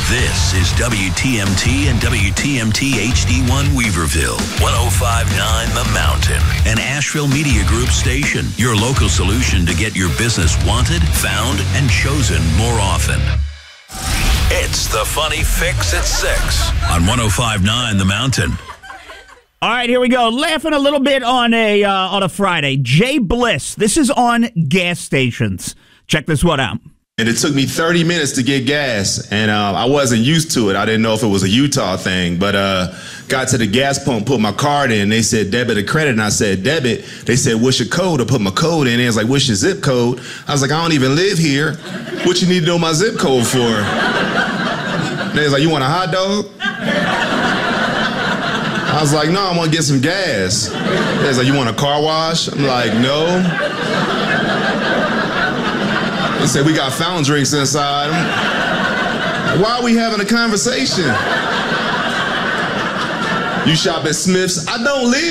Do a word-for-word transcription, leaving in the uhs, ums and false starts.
This is W T M T and W T M T H D one Weaverville, one oh five point nine The Mountain, an Asheville Media Group station, your local solution to get your business wanted, found, and chosen more often. It's the Funny Fix at six on one oh five point nine The Mountain. All right, here we go. Laughing a little bit on a uh, on a Friday. Jay Bliss. This is on gas stations. Check this one out. And it took me thirty minutes to get gas, and uh, I wasn't used to it. I didn't know if it was a Utah thing, but uh, got to the gas pump, put my card in. They said debit or credit, and I said debit. They said, what's your code? I put my code in. It was like, what's your zip code? I was like, I don't even live here. What you need to know my zip code for? They was like, you want a hot dog? I was like, no, I want to get some gas. They was like, you want a car wash? I'm like, no. They said, we got fountain drinks inside. Why are we having a conversation? You shop at Smith's? I don't live